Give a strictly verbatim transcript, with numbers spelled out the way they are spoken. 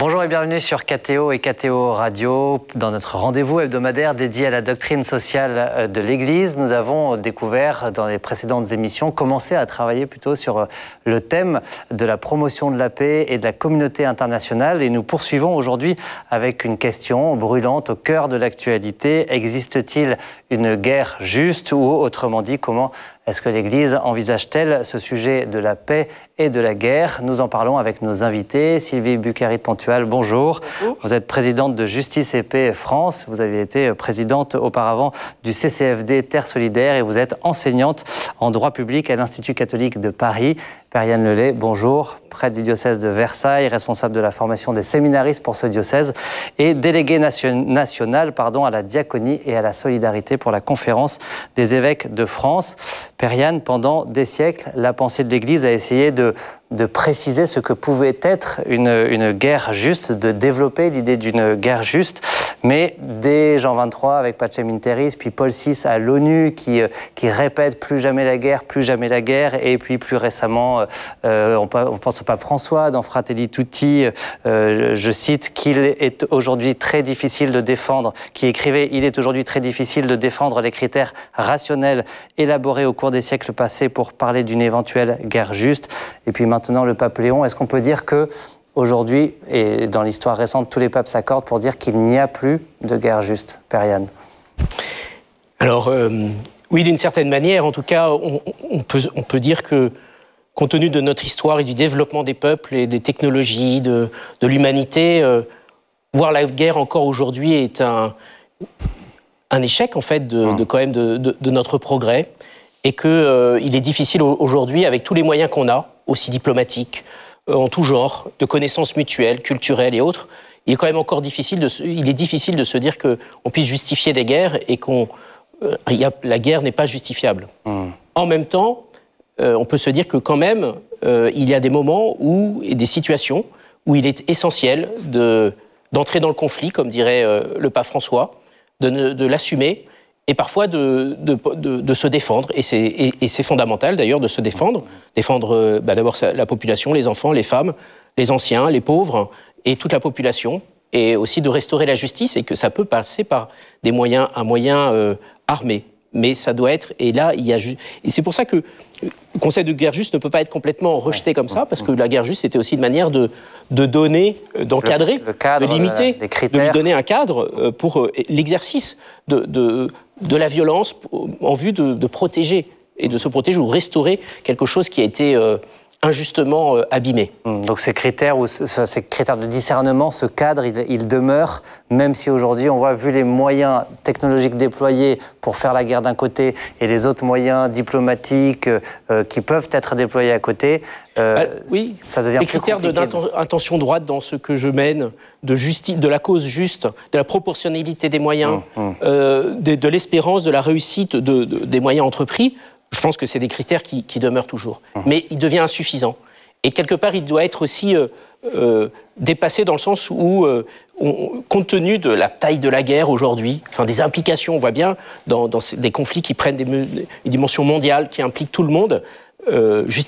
Bonjour et bienvenue sur K T O et K T O Radio. Dans notre rendez-vous hebdomadaire dédié à la doctrine sociale de l'Église, nous avons découvert dans les précédentes émissions, commencé à travailler plutôt sur le thème de la promotion de la paix et de la communauté internationale. Et nous poursuivons aujourd'hui avec une question brûlante au cœur de l'actualité. Existe-t-il une guerre juste, ou autrement dit, comment est-ce que l'Église envisage-t-elle ce sujet de la paix et de la guerre? Nous en parlons avec nos invités. Sylvie Bucquerit-Pontual, bonjour. bonjour. Vous êtes présidente de Justice et Paix France. Vous avez été présidente auparavant du C C F D Terre Solidaire et vous êtes enseignante en droit public à l'Institut catholique de Paris. Père-Yann Lelay, bonjour, prêtre du diocèse de Versailles, responsable de la formation des séminaristes pour ce diocèse et délégué nation, national pardon, à la diaconie et à la solidarité pour la conférence des évêques de France. Père-Yann, pendant des siècles, la pensée de l'Église a essayé de, de préciser ce que pouvait être une, une guerre juste, de développer l'idée d'une guerre juste. Mais dès Jean vingt-trois, avec Pacem in Terris, puis Paul six à l'ONU, qui, qui répète plus jamais la guerre, plus jamais la guerre, et puis plus récemment, euh, on, on pense au pape François, dans Fratelli Tutti, euh, je cite, qu'il est aujourd'hui très difficile de défendre, qui écrivait « Il est aujourd'hui très difficile de défendre les critères rationnels élaborés au cours des siècles passés pour parler d'une éventuelle guerre juste ». Et puis maintenant, le pape Léon, est-ce qu'on peut dire que aujourd'hui, et dans l'histoire récente, tous les papes s'accordent pour dire qu'il n'y a plus de guerre juste, Père-Yann? Alors, euh, oui, d'une certaine manière, en tout cas, on, on, peut, on peut dire que, compte tenu de notre histoire et du développement des peuples et des technologies, de, de l'humanité, euh, voir la guerre encore aujourd'hui est un, un échec, en fait, de, mmh. de, quand même de, de, de notre progrès, et qu'il euh, est difficile aujourd'hui, avec tous les moyens qu'on a, aussi diplomatiques, en tout genre, de connaissances mutuelles, culturelles et autres, il est quand même encore difficile de se, il est difficile de se dire qu'on puisse justifier des guerres et qu'on, euh, y a, la guerre n'est pas justifiable. Mmh. En même temps, euh, on peut se dire que quand même, euh, il y a des moments où, et des situations où il est essentiel de, d'entrer dans le conflit, comme dirait euh, le pape François, de, de l'assumer, et parfois de, de, de, de se défendre, et c'est, et, et c'est fondamental d'ailleurs de se défendre, défendre bah, d'abord la population, les enfants, les femmes, les anciens, les pauvres, et toute la population, et aussi de restaurer la justice, et que ça peut passer par des moyens, un moyen euh, armé. Mais ça doit être, et là, il y a ju- et c'est pour ça que le concept de guerre juste ne peut pas être complètement rejeté comme ça, parce que la guerre juste, c'était aussi une manière de, de donner, d'encadrer, le, le cadre, de limiter, les critères. de lui donner un cadre pour l'exercice de, de, de la violence en vue de, de protéger, et de se protéger ou restaurer quelque chose qui a été euh, injustement euh, abîmé. Donc ces critères, ou ce, ces critères de discernement, ce cadre, il, il demeure, même si aujourd'hui on voit, vu les moyens technologiques déployés pour faire la guerre d'un côté et les autres moyens diplomatiques euh, qui peuvent être déployés à côté, euh, bah, oui, ça devient les plus critères compliqué. d'intention droite dans ce que je mène, de, justi- de la cause juste, de la proportionnalité des moyens, mmh, mmh. Euh, de, de l'espérance, de la réussite de, de, des moyens entrepris, je pense que c'est des critères qui, qui demeurent toujours. Mmh. Mais il devient insuffisant. Et quelque part, il doit être aussi euh, euh, dépassé dans le sens où, euh, on, compte tenu de la taille de la guerre aujourd'hui, enfin des implications, on voit bien, dans, dans des conflits qui prennent des, des dimensions mondiales, qui impliquent tout le monde, euh,